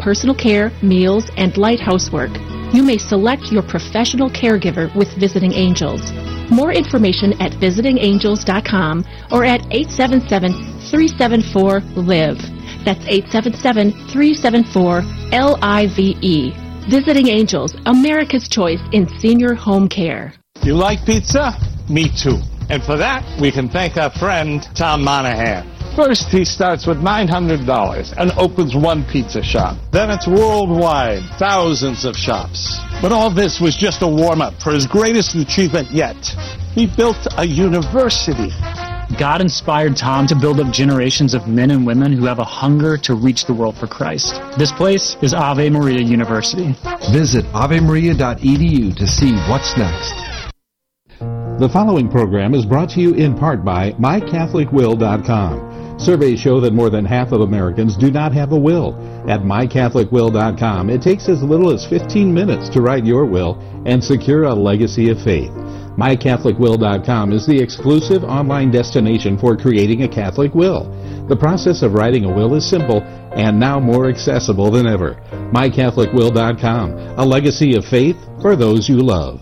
personal care, meals, and light housework. You may select your professional caregiver with Visiting Angels. More information at visitingangels.com or at 877-374-LIVE. That's 877-374-LIVE. Visiting Angels, America's choice in senior home care. You like pizza? Me too. And for that, we can thank our friend Tom Monahan. First, he starts with $900 and opens one pizza shop. Then it's worldwide, thousands of shops. But all this was just a warm-up for his greatest achievement yet. He built a university. God inspired Tom to build up generations of men and women who have a hunger to reach the world for Christ. This place is Ave Maria University. Visit avemaria.edu to see what's next. The following program is brought to you in part by MyCatholicWill.com. Surveys show that more than half of Americans do not have a will. At MyCatholicWill.com, it takes as little as 15 minutes to write your will and secure a legacy of faith. MyCatholicWill.com is the exclusive online destination for creating a Catholic will. The process of writing a will is simple and now more accessible than ever. MyCatholicWill.com, a legacy of faith for those you love.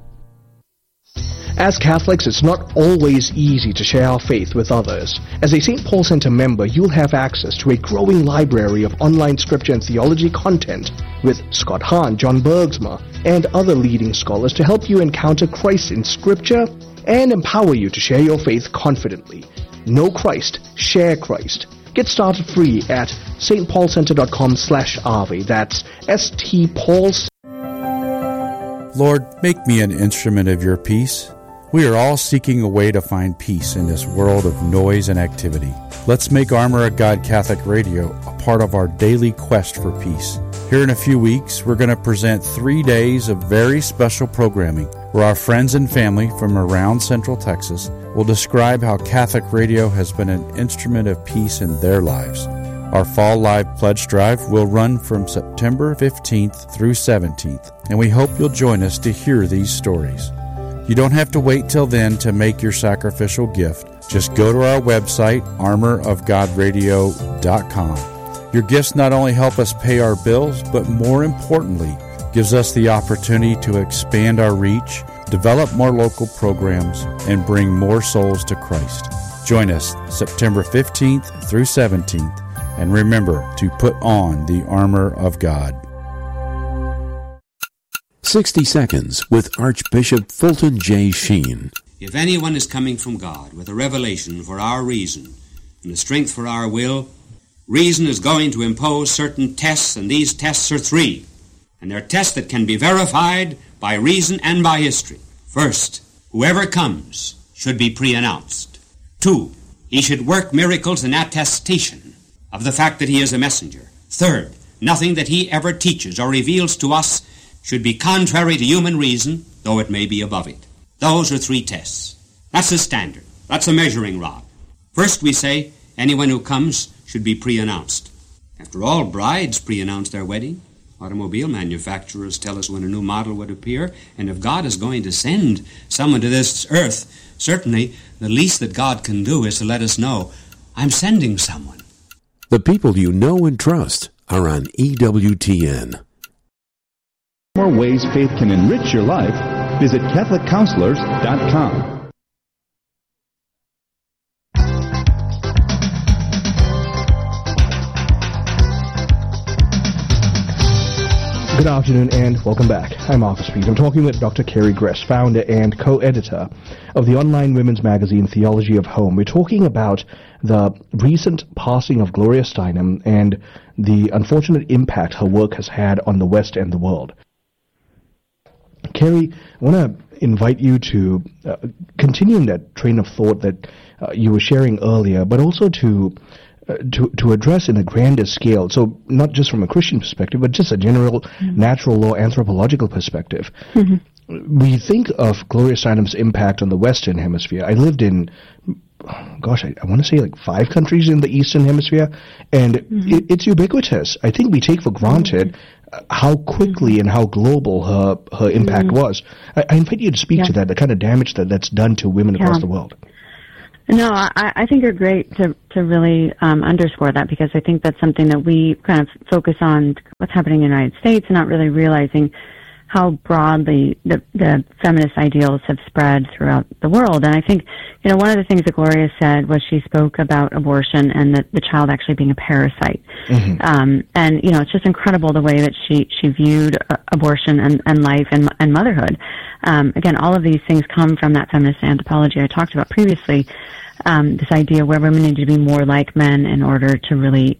As Catholics, it's not always easy to share our faith with others. As a St. Paul Center member, you'll have access to a growing library of online scripture and theology content with Scott Hahn, John Bergsma, and other leading scholars to help you encounter Christ in Scripture and empower you to share your faith confidently. Know Christ, share Christ. Get started free at stpaulcenter.com/Ave. That's stpaul. Lord, make me an instrument of your peace. We are all seeking a way to find peace in this world of noise and activity. Let's make Armor of God Catholic Radio a part of our daily quest for peace. Here in a few weeks, we're going to present 3 days of very special programming where our friends and family from around Central Texas will describe how Catholic radio has been an instrument of peace in their lives. Our Fall Live Pledge Drive will run from September 15th through 17th, and we hope you'll join us to hear these stories. You don't have to wait till then to make your sacrificial gift. Just go to our website, armorofgodradio.com. Your gifts not only help us pay our bills, but more importantly, gives us the opportunity to expand our reach, develop more local programs, and bring more souls to Christ. Join us September 15th through 17th, and remember to put on the armor of God. 60 Seconds with Archbishop Fulton J. Sheen. If anyone is coming from God with a revelation for our reason and a strength for our will, reason is going to impose certain tests, and these tests are 3. And they're tests that can be verified by reason and by history. First, whoever comes should be pre-announced. 2, he should work miracles in attestation of the fact that he is a messenger. 3rd, nothing that he ever teaches or reveals to us should be contrary to human reason, though it may be above it. Those are 3 tests. That's the standard. That's a measuring rod. First, we say anyone who comes should be pre-announced. After all, brides pre-announce their wedding. Automobile manufacturers tell us when a new model would appear. And if God is going to send someone to this earth, certainly the least that God can do is to let us know, I'm sending someone. The people you know and trust are on EWTN. For more ways faith can enrich your life, visit CatholicCounselors.com. Good afternoon and welcome back. I'm Arthur Speed. I'm talking with Dr. Carey Gress, founder and co-editor of the online women's magazine Theology of Home. We're talking about the recent passing of Gloria Steinem and the unfortunate impact her work has had on the West and the world. Carey, I want to invite you to continue in that train of thought that you were sharing earlier, but also to address in a grander scale, so not just from a Christian perspective, but just a general natural law anthropological perspective. We think of Gloria Steinem's impact on the Western Hemisphere. I lived in, I want to say like 5 countries in the Eastern Hemisphere, and it's ubiquitous. I think we take for granted how quickly and how global her impact was. I invite you to speak to that, the kind of damage that's done to women across the world. No, I think you're great to really underscore that, because I think that's something that we kind of focus on what's happening in the United States and not really realizing how broadly the feminist ideals have spread throughout the world. And I think, one of the things that Gloria said was she spoke about abortion and the child actually being a parasite. Mm-hmm. And, it's just incredible the way that she viewed abortion and life and motherhood. Again, all of these things come from that feminist anthropology I talked about previously, this idea where women need to be more like men in order to really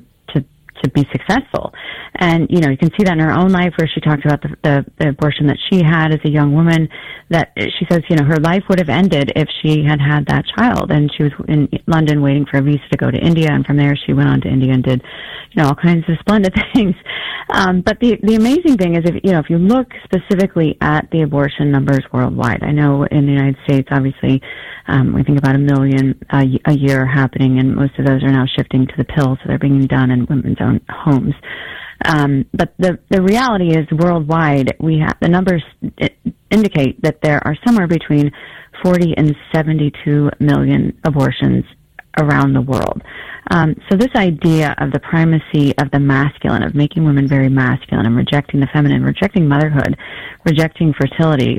to be successful. And, you can see that in her own life, where she talked about the abortion that she had as a young woman, that she says, her life would have ended if she had had that child. And she was in London waiting for a visa to go to India, and from there she went on to India and did, all kinds of splendid things. But the amazing thing is, if you look specifically at the abortion numbers worldwide, I know in the United States, obviously, we think about 1 million a year happening, and most of those are now shifting to the pill, so they're being done in women's own homes. But the reality is, worldwide, the numbers indicate that there are somewhere between 40 and 72 million abortions around the world. So this idea of the primacy of the masculine, of making women very masculine and rejecting the feminine, rejecting motherhood, rejecting fertility,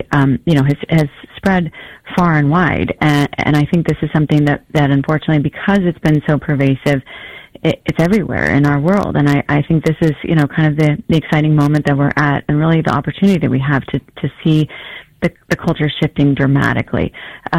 has spread far and wide. And I think this is something that unfortunately, because it's been so pervasive, it's everywhere in our world. And I think this is, kind of the exciting moment that we're at, and really the opportunity that we have to see the culture shifting dramatically.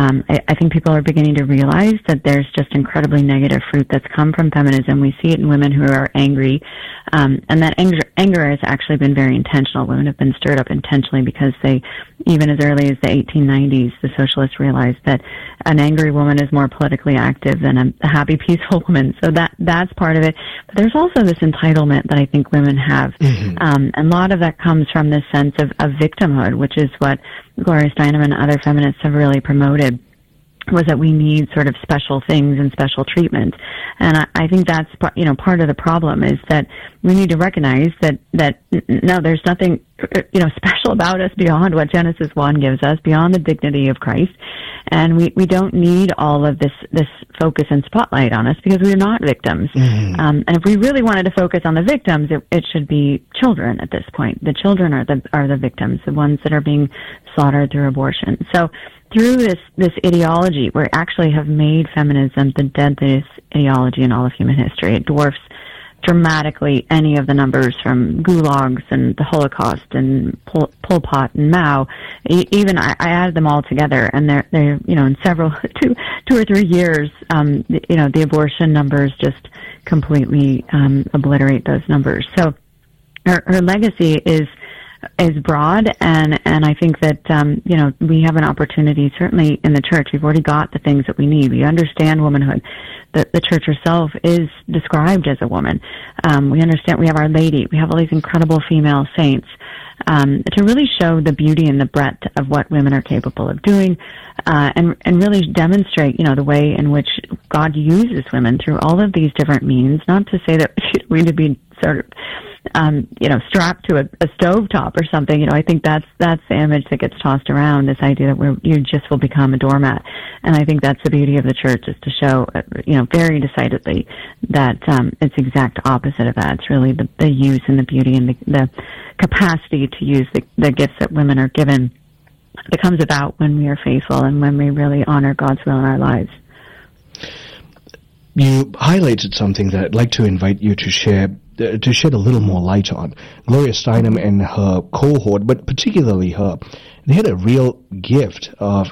I think people are beginning to realize that there's just incredibly negative fruit that's come from feminism. We see it in women who are angry, and that anger has actually been very intentional. Women have been stirred up intentionally because they, even as early as the 1890s, the socialists realized that an angry woman is more politically active than a happy, peaceful woman. So that's part of it. But there's also this entitlement that I think women have. Mm-hmm. And a lot of that comes from this sense of victimhood, which is what Gloria Steinem and other feminists have really promoted, was that we need sort of special things and special treatment. And I think that's, part of the problem, is that we need to recognize that no, there's nothing, special about us beyond what Genesis 1 gives us, beyond the dignity of Christ. And we don't need all of this focus and spotlight on us, because we're not victims. Mm-hmm. And if we really wanted to focus on the victims, it should be children at this point. The children are the victims, the ones that are being slaughtered through abortion. So through this ideology, we actually have made feminism the deadliest ideology in all of human history. It dwarfs dramatically any of the numbers from gulags and the Holocaust and Pol Pot and Mao. Even I added them all together, and they're in several 2 or 3 years, the abortion numbers just completely obliterate those numbers. So her legacy is broad, and I think that we have an opportunity, certainly in the church. We've already got the things that we need. We understand womanhood. The church herself is described as a woman. We understand. We have Our Lady. We have all these incredible female saints to really show the beauty and the breadth of what women are capable of doing, and really demonstrate the way in which God uses women through all of these different means. Not to say that we need to be sort of strapped to a stovetop or something. I think that's the image that gets tossed around, this idea that you just will become a doormat. And I think that's the beauty of the church, is to show, very decidedly that it's the exact opposite of that. It's really the use and the beauty and the capacity to use the gifts that women are given that comes about when we are faithful and when we really honor God's will in our lives. You highlighted something that I'd like to invite you to shed a little more light on. Gloria Steinem and her cohort, but particularly her, they had a real gift of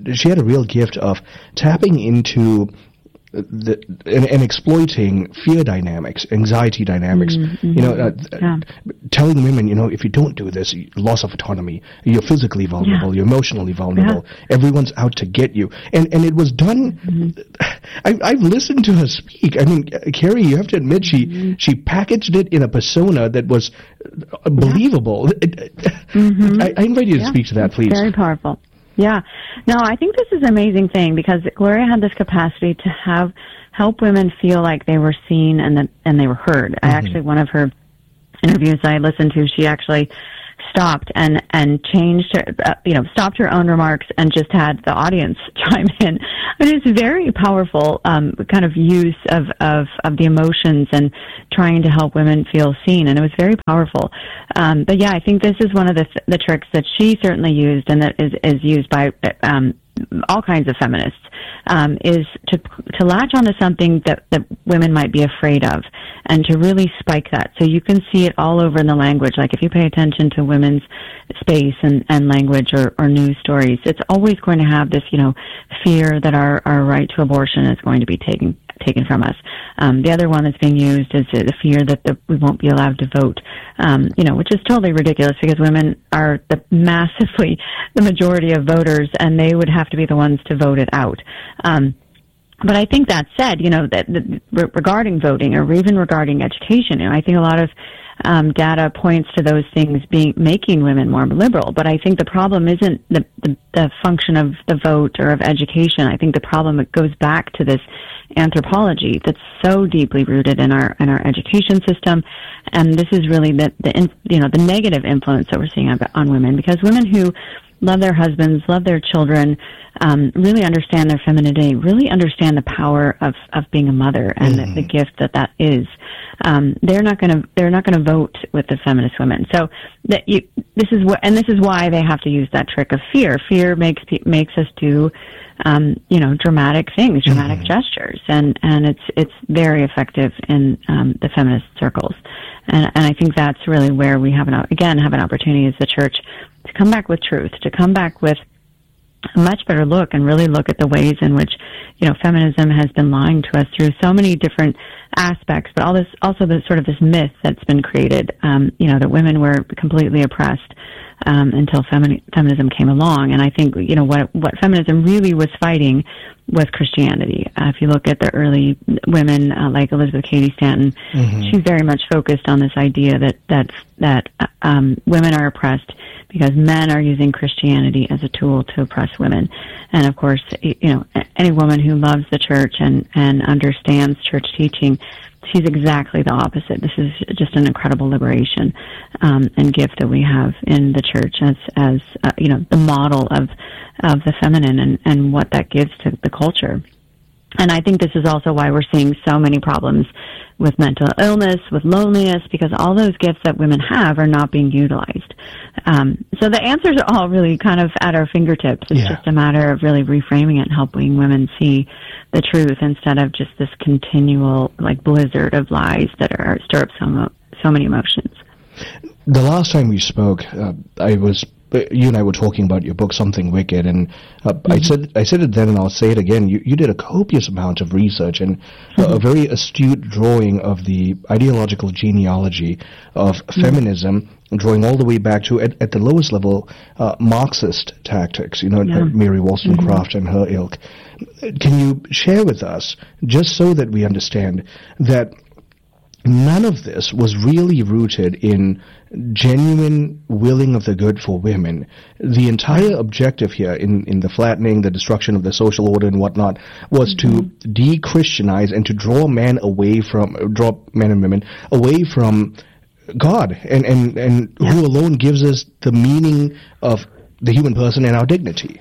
tapping into and exploiting fear dynamics, anxiety dynamics. Mm-hmm. Telling women, if you don't do this, loss of autonomy, you're physically vulnerable, you're emotionally vulnerable, everyone's out to get you. And it was done. Mm-hmm. I've listened to her speak. I mean, Carrie, you have to admit, she packaged it in a persona that was believable. Mm-hmm. I invite you to speak to that, please. Very powerful. Yeah. No, I think this is an amazing thing, because Gloria had this capacity to help women feel like they were seen and they were heard. Mm-hmm. One of her interviews I listened to, she actually stopped and changed her, stopped her own remarks and just had the audience chime in. It is very powerful kind of use of the emotions and trying to help women feel seen, and it was very powerful. But yeah, I think this is one of the tricks that she certainly used, and that is used by all kinds of feminists, is to latch onto something that women might be afraid of, and to really spike that. So you can see it all over in the language. Like if you pay attention to women's space and language or news stories, it's always going to have this, fear that our right to abortion is going to be taken from us. The other one that's being used is the fear that we won't be allowed to vote, which is totally ridiculous because women are the majority of voters, and they would have to be the ones to vote it out. But I think that said, that regarding voting or even regarding education, I think a lot of data points to those things making women more liberal. But I think the problem isn't the function of the vote or of education. I think the problem goes back to this anthropology that's so deeply rooted in our education system, and this is really the negative influence that we're seeing on women, because women who love their husbands, love their children, really understand their femininity, really understand the power of being a mother and the gift that is. They're not going to vote with the feminist women. So this is why they have to use that trick of fear. Fear makes us do dramatic things, dramatic gestures, and it's very effective in the feminist circles. And I think that's really where we have an opportunity as the church to come back with truth, to come back with a much better look and really look at the ways in which, feminism has been lying to us through so many different aspects, but also this sort of this myth that's been created, that women were completely oppressed until feminism came along. And I think, what feminism really was fighting was Christianity. If you look at the early women, like Elizabeth Cady Stanton, she's very much focused on this idea that women are oppressed because men are using Christianity as a tool to oppress women. And of course, any woman who loves the church and understands church teaching, she's exactly the opposite. This is just an incredible liberation and gift that we have in the church as the model of the feminine and what that gives to the culture. And I think this is also why we're seeing so many problems with mental illness, with loneliness, because all those gifts that women have are not being utilized. So the answers are all really kind of at our fingertips. It's just a matter of really reframing it and helping women see the truth instead of just this continual blizzard of lies that stir up so many emotions. The last time we spoke, you and I were talking about your book, Something Wicked, and I said it then, and I'll say it again. You did a copious amount of research and a very astute drawing of the ideological genealogy of feminism, drawing all the way back to, at the lowest level, Marxist tactics, Mary Wollstonecraft and her ilk. Can you share with us, just so that we understand, that none of this was really rooted in genuine willing of the good for women? The entire objective here in the flattening, the destruction of the social order and whatnot, was to de-Christianize and to draw men and women away from God and who alone gives us the meaning of the human person and our dignity.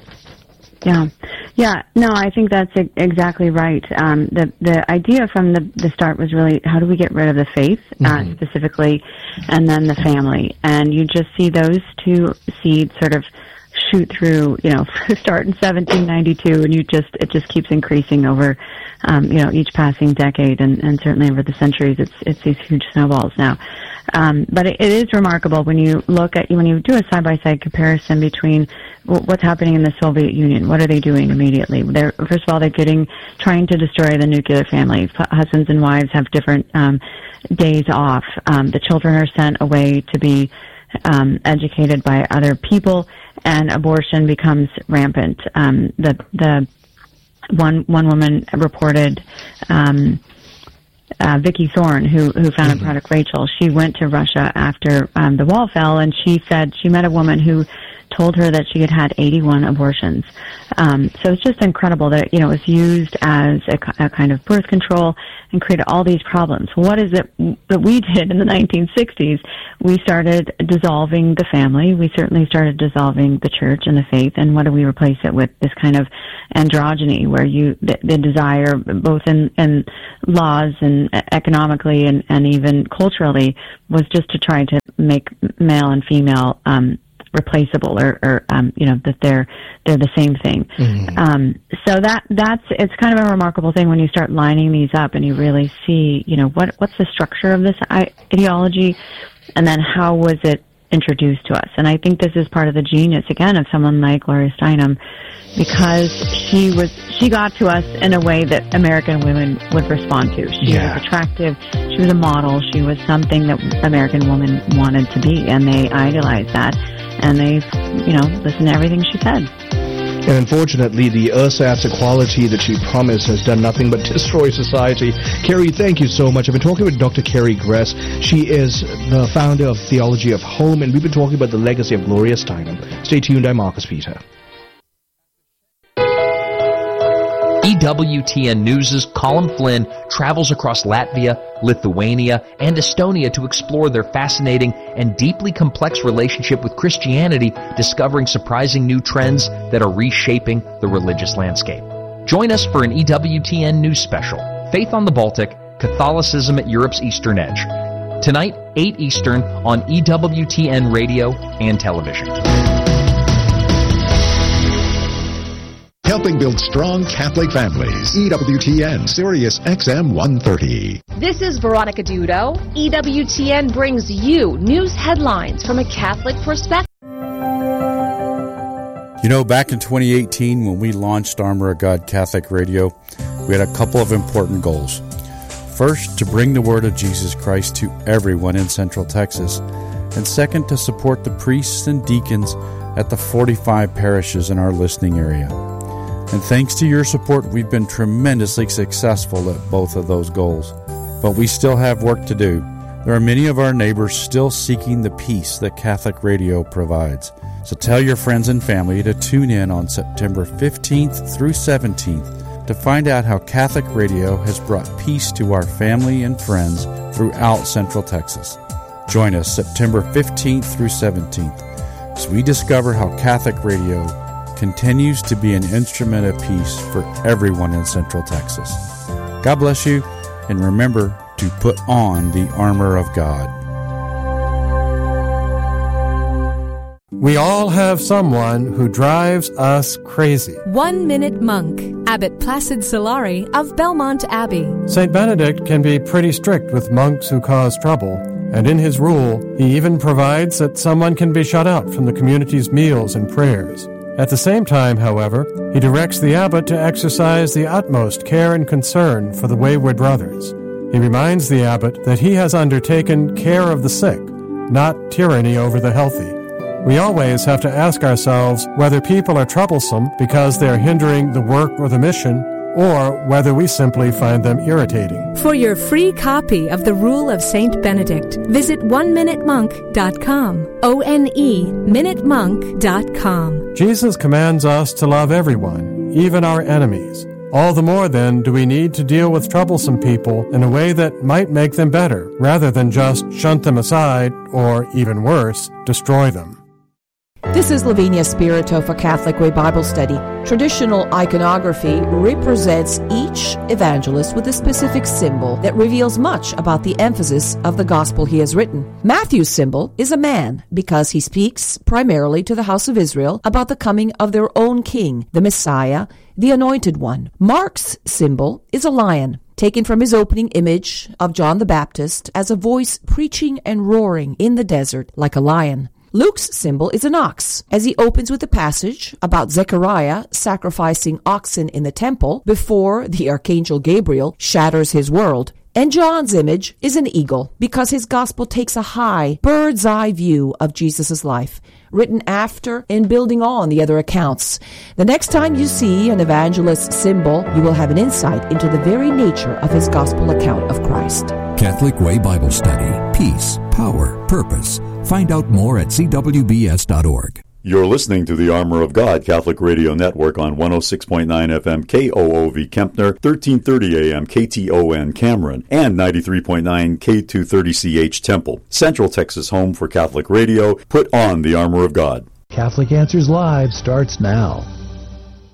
Yeah. No, I think that's exactly right. The idea from the start was really, how do we get rid of the faith, specifically, and then the family? And you just see those two seeds sort of shoot through, start in 1792, and it just keeps increasing over, each passing decade, and certainly over the centuries, it's these huge snowballs now. But it is remarkable when you do a side-by-side comparison between what's happening in the Soviet Union. What are they doing immediately? First of all, they're trying to destroy the nuclear family. Husbands and wives have different days off. The children are sent away to be educated by other people, and abortion becomes rampant. The one woman reported, Vicky Thorne, who founded Project Rachel. She went to Russia after the wall fell, and she said she met a woman who told her that she had had 81 abortions. So it's just incredible that, it was used as a kind of birth control and created all these problems. What is it that we did in the 1960s? We started dissolving the family. We certainly started dissolving the church and the faith. And what do we replace it with? This kind of androgyny where the desire, both in laws and economically and even culturally, was just to try to make male and female replaceable, or that they're the same thing. Mm-hmm. So it's kind of a remarkable thing when you start lining these up and you really see, what's the structure of this ideology, and then how was it introduced to us. And I think this is part of the genius, again, of someone like Gloria Steinem, because she got to us in a way that American women would respond to. She was attractive, she was a model, she was something that American women wanted to be, and they idolized that, and they, listened to everything she said. And unfortunately, the ersatz equality that she promised has done nothing but destroy society. Carrie, thank you so much. I've been talking with Dr. Carrie Gress. She is the founder of Theology of Home, and we've been talking about the legacy of Gloria Steinem. Stay tuned. I'm Marcus Peter. EWTN News' Colin Flynn travels across Latvia, Lithuania, and Estonia to explore their fascinating and deeply complex relationship with Christianity, discovering surprising new trends that are reshaping the religious landscape. Join us for an EWTN News special, Faith on the Baltic, Catholicism at Europe's Eastern Edge. Tonight, 8 Eastern on EWTN Radio and Television. Helping build strong Catholic families. EWTN, Sirius XM 130. This is Veronica Dudo. EWTN brings you news headlines from a Catholic perspective. Back in 2018, when we launched Armor of God Catholic Radio, we had a couple of important goals. First, to bring the word of Jesus Christ to everyone in Central Texas. And second, to support the priests and deacons at the 45 parishes in our listening area. And thanks to your support, we've been tremendously successful at both of those goals. But we still have work to do. There are many of our neighbors still seeking the peace that Catholic Radio provides. So tell your friends and family to tune in on September 15th through 17th to find out how Catholic Radio has brought peace to our family and friends throughout Central Texas. Join us September 15th through 17th as we discover how Catholic Radio continues to be an instrument of peace for everyone in Central Texas. God bless you, and remember to put on the armor of God. We all have someone who drives us crazy. 1 Minute Monk, Abbot Placid Solari of Belmont Abbey. St. Benedict can be pretty strict with monks who cause trouble, and in his rule, he even provides that someone can be shut out from the community's meals and prayers. At the same time, however, he directs the abbot to exercise the utmost care and concern for the wayward brothers. He reminds the abbot that he has undertaken care of the sick, not tyranny over the healthy. We always have to ask ourselves whether people are troublesome because they are hindering the work or the mission, or whether we simply find them irritating. For your free copy of The Rule of St. Benedict, visit oneminutemonk.com. oneminutemonk.com. Jesus commands us to love everyone, even our enemies. All the more, then, do we need to deal with troublesome people in a way that might make them better, rather than just shunt them aside, or, even worse, destroy them. This is Lavinia Spirito for Catholic Way Bible Study. Traditional iconography represents each evangelist with a specific symbol that reveals much about the emphasis of the gospel he has written. Matthew's symbol is a man because he speaks primarily to the house of Israel about the coming of their own king, the Messiah, the Anointed One. Mark's symbol is a lion, taken from his opening image of John the Baptist as a voice preaching and roaring in the desert like a lion. Luke's symbol is an ox, as he opens with a passage about Zechariah sacrificing oxen in the temple before the archangel Gabriel shatters his world. And John's image is an eagle, because his gospel takes a high, bird's-eye view of Jesus' life, written after and building on the other accounts. The next time you see an evangelist's symbol, you will have an insight into the very nature of his gospel account of Christ. Catholic Way Bible Study. Peace, power, purpose. Find out more at cwbs.org. You're listening to the Armor of God Catholic Radio Network on 106.9 FM KOOV Kempner, 1330 AM KTON Cameron, and 93.9 K230CH Temple. Central Texas home for Catholic radio. Put on the Armor of God. Catholic Answers Live starts now.